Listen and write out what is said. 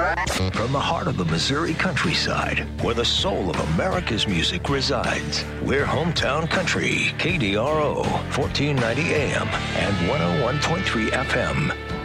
From the heart of the Missouri countryside, where the soul of America's music resides, we're Hometown Country, KDRO, 1490 AM and 101.3 FM.